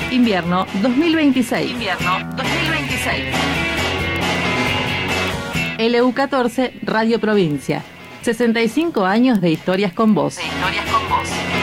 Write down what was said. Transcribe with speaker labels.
Speaker 1: Invierno 2026. Invierno 2026. LU14 Radio Provincia. 65 años de historias con vos.